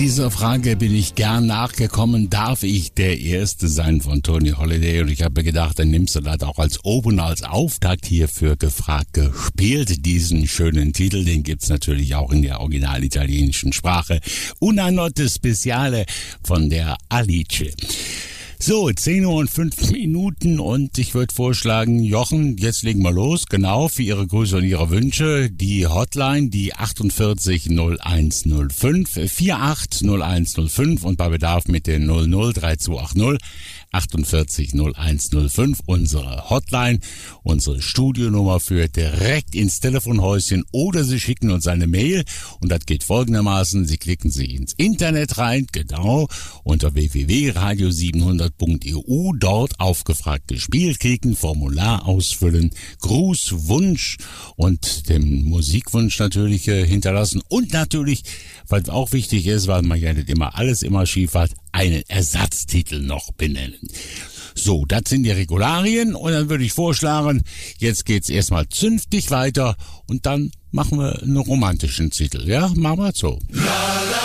Dieser Frage bin ich gern nachgekommen. Darf ich der Erste sein von Tony Holiday? Und ich habe mir gedacht, dann nimmst du das auch als Open, als Auftakt hier für Gefragt gespielt. Diesen schönen Titel, den gibt's natürlich auch in der original italienischen Sprache. Una notte speciale von der Alice. So, 10 Uhr und 5 Minuten und ich würde vorschlagen, Jochen, jetzt legen wir los. Genau, für Ihre Grüße und Ihre Wünsche. Die Hotline, die 480105, 480105 und bei Bedarf mit den 003280 480105, unsere Hotline, unsere Studionummer für direkt ins Telefonhäuschen oder Sie schicken uns eine Mail und das geht folgendermaßen, Sie klicken Sie ins Internet rein, genau, unter www.radio700.eu, dort auf Gefragt gespielt klicken, Formular ausfüllen, Gruß, Wunsch und den Musikwunsch natürlich hinterlassen und natürlich, was auch wichtig ist, weil man ja nicht immer alles schief hat, einen Ersatztitel noch benennen. So, das sind die Regularien und dann würde ich vorschlagen, jetzt geht's erstmal zünftig weiter und dann machen wir einen romantischen Titel, ja? Machen wir so.